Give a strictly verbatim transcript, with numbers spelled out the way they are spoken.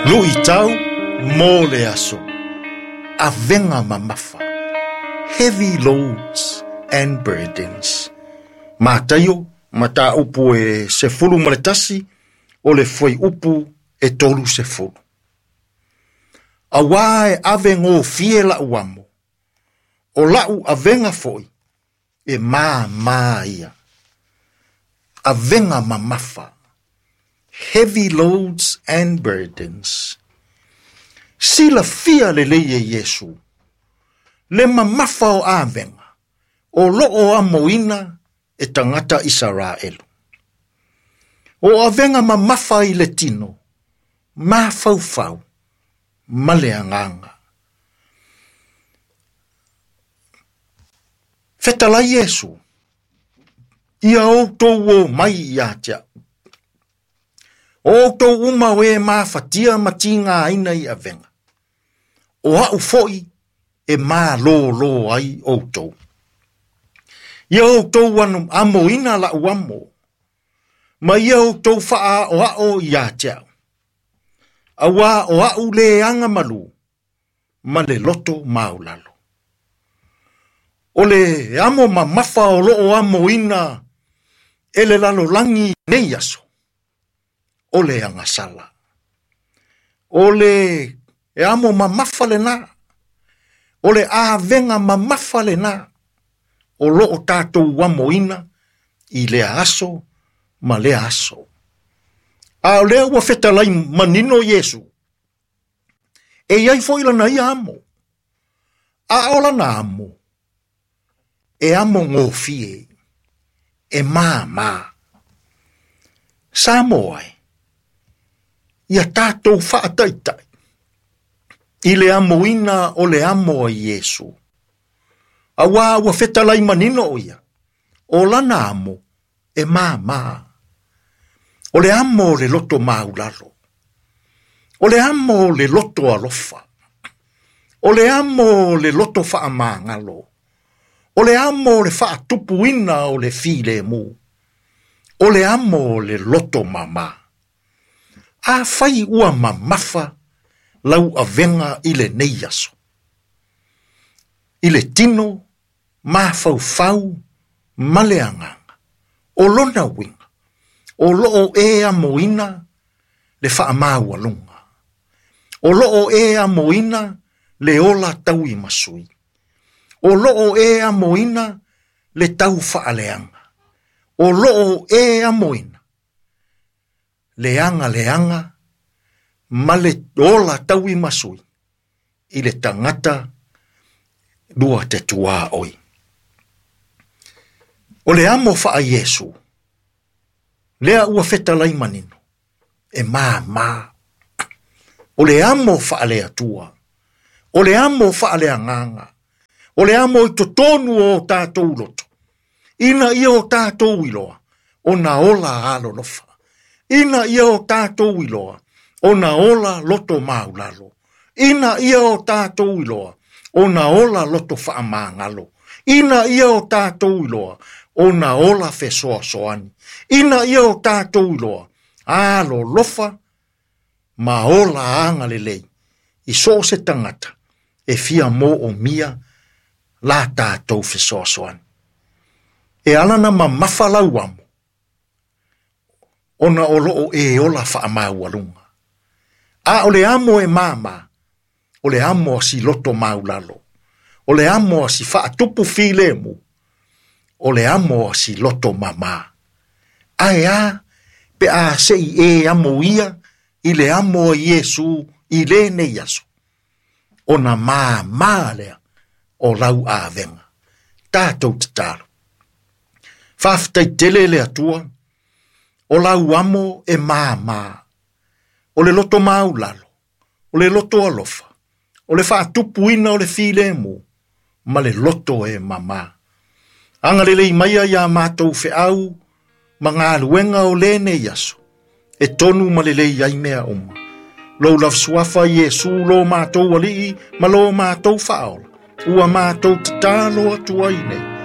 Lui tau mo le aso. Avenga mamafa. Heavy loads and burdens. Matayo, mata upu e se fulu maletasi, o le foi upu e tolu se fulu. Awa e avengo fie la uamo. O lau avenga foi, e maa maa ia. Avenga mamafa. Heavy loads and burdens. Sila fia le leie Yesu. Le mamafa o avenga. O loo a moina e tangata Israelu. O avenga mamafa i le tino. Ma fau fau. Male anganga. Fetala Yesu. Ia o tō mai ia tia. O tō uma we ma fatia matinga aina i avenga. O hau foi e ma lo lo ai o tō. Ia o tō wanu amo ina la uamo. Ma ia o tō faa o hao ia tia. Awa o hau le anga malu. Ma le loto maulalo. O le amo ma mafa o lo o amo ina. Ele lalo langi nei aso. O le anga sala. O le e amo ma mafa le na. O le a venga ma mafa le na. O lo o tato amo ina. I le aso ma le aso. A le ua feta lai manino Yesu. E iai foi lana i amo. A ola na amo. E amo ngofie. E maa maa. Sa moai. Ia tātou whaataitai. I le amo ina o le amo a Yesu. A wā ua whetalai manino o ia. O lana amo e maa maa. O le amo le loto maulalo. O le amo le loto alofa. O le amo le loto whaamangalo. O le amo le whaatupuina o le file mu. O le amo le loto mama. A fai ua mamafa lau a venga i le neiaso. I le tino, ma fau fau, male anganga. O lona winga. O loo e a moina le wha amaua lunga. O loo e a moina le ola tau i masui. O loo e a moina le tau wha aleanga. O loo e a moina. Leanga leanga, ma le ola tau i masui, i le tangata dua te tua oi. O le amo wha a Yesu, lea ua feta lai manino, e maa maa. O le amo wha a lea tua, o le amo wha a lea nganga, o le amo i to tonu o tātou loto, ina ia o tātou iloa, o na ola alo lofa. Ina ia o tātou iloa, o na ola loto maulalo. Ina ia o tātou iloa, o na ola loto whaamangalo. Ina ia o tātou iloa, o na ola fesoa soani. Ina ia o tātou iloa, alo lofa, ma ola anga lelei. I so se tangata, e fia mo o mia, la tātou fesoa soani. E alana ma mafalau amo. Ona o loo e ola whaamau alunga. A o le amo e mama, o le amo si loto maulalo. O le amo si whaatupu filemu. O le amo si loto mama. Ai a, pe a sei e amo ia, i le amo Yesu, i le ne yaso. Ona maa maa lea, o lau a venga. Tātou te talo. Whaftai tele le atua, o lau amo e maa maa. O le loto maulalo. O le loto alofa. O le whaatupu ina o le file mu. Ma le loto e mama. Anga le lei maia ia mātou fe au. Ma ngā luenga o le ne yaso. E tonu ma le lei ai mea uma. Lo laf suafa Yesu lo mātou alii. Ma lo mātou whaola. Ua mātou te tālo atu ai nei.